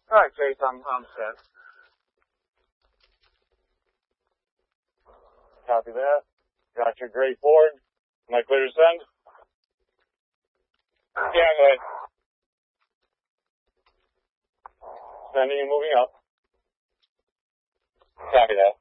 All right, Chase, I'm set. Copy that. Got your gray Ford. Am I clear to send? Yeah, go ahead. Sending and moving up. Copy that.